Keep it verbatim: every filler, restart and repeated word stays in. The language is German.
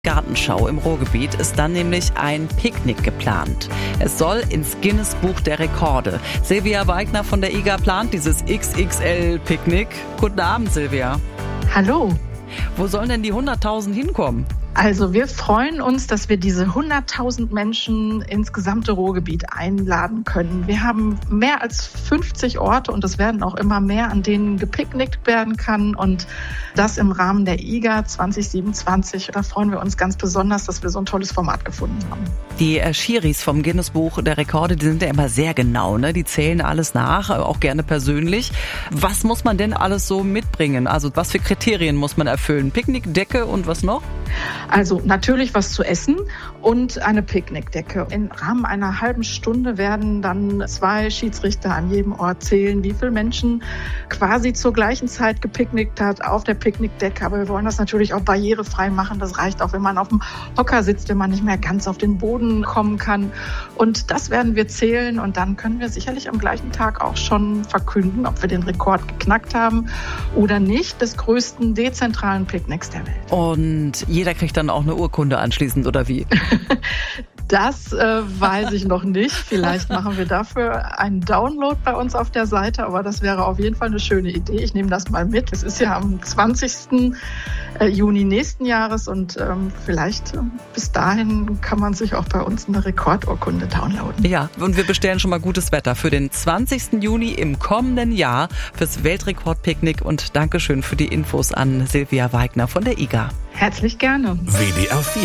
Gartenschau im Ruhrgebiet ist dann nämlich ein Picknick geplant. Es soll ins Guinness-Buch der Rekorde. Silvia Weigner von der I G A plant dieses X X L-Picknick. Guten Abend, Silvia. Hallo. Wo sollen denn die hunderttausend hinkommen? Also wir freuen uns, dass wir diese hunderttausend Menschen ins gesamte Ruhrgebiet einladen können. Wir haben mehr als fünfzig Orte und es werden auch immer mehr, an denen gepicknickt werden kann. Und das im Rahmen der I G A zwanzig siebenundzwanzig. Da freuen wir uns ganz besonders, dass wir so ein tolles Format gefunden haben. Die äh, Schiris vom Guinness-Buch der Rekorde, die sind ja immer sehr genau, ne? Die zählen alles nach, auch gerne persönlich. Was muss man denn alles so mitbringen? Also was für Kriterien muss man erfüllen? Picknickdecke und was noch? Also natürlich was zu essen und eine Picknickdecke. Im Rahmen einer halben Stunde werden dann zwei Schiedsrichter an jedem Ort zählen, wie viele Menschen quasi zur gleichen Zeit gepicknickt hat auf der Picknickdecke. Aber wir wollen das natürlich auch barrierefrei machen. Das reicht auch, wenn man auf dem Hocker sitzt, wenn man nicht mehr ganz auf den Boden kommen kann. Und das werden wir zählen und dann können wir sicherlich am gleichen Tag auch schon verkünden, ob wir den Rekord geknackt haben oder nicht, des größten dezentralen Picknicks der Welt. Und jeder kriegt dann auch eine Urkunde anschließend, oder wie? Das äh, weiß ich noch nicht. Vielleicht machen wir dafür einen Download bei uns auf der Seite, aber das wäre auf jeden Fall eine schöne Idee. Ich nehme das mal mit. Es ist ja am zwanzigsten Juni nächsten Jahres und ähm, vielleicht äh, bis dahin kann man sich auch bei uns eine Rekordurkunde downloaden. Ja, und wir bestellen schon mal gutes Wetter für den zwanzigsten Juni im kommenden Jahr fürs Weltrekordpicknick und Dankeschön für die Infos an Silvia Weigner von der I G A. Herzlich gerne. W D R vier